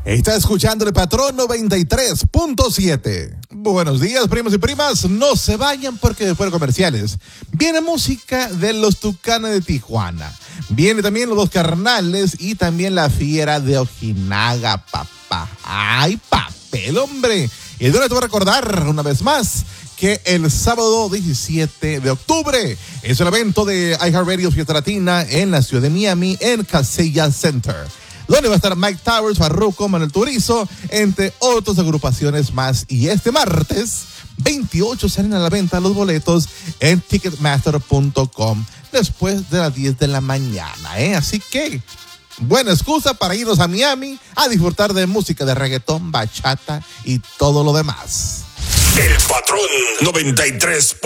Está escuchando el Patrón 93.7. Buenos días, primos y primas. No se vayan porque después de comerciales viene música de los Tucanes de Tijuana. Viene también los Dos Carnales y también la Fiera de Ojinaga, papá. ¡Ay, papel, hombre! Y de te voy a recordar una vez más que el sábado 17 de octubre es el evento de iHeartRadio Fiesta Latina en la ciudad de Miami, en Casella Center, donde va a estar Mike Towers, Farruko, Manuel Turizo, entre otras agrupaciones más. Y este martes 28 salen a la venta los boletos en Ticketmaster.com después de las 10 de la mañana, Así que, buena excusa para irnos a Miami a disfrutar de música de reggaetón, bachata y todo lo demás. El Patrón 93.